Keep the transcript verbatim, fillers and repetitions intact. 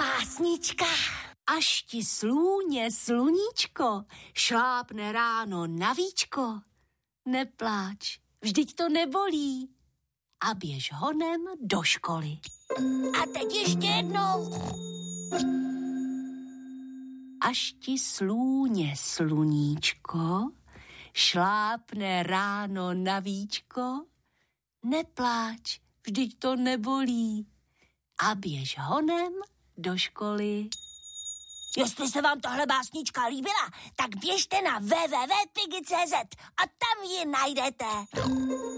Básnička. Až ti slůně sluníčko šlápne ráno na víčko, nepláč, vždyť to nebolí a běž honem do školy. A teď ještě jednou. Až ti slůně sluníčko šlápne ráno na víčko, nepláč, vždyť to nebolí a běž honem do školy. Jestli se vám tahle básnička líbila, tak běžte na w w w tečka pigi tečka c z a tam ji najdete.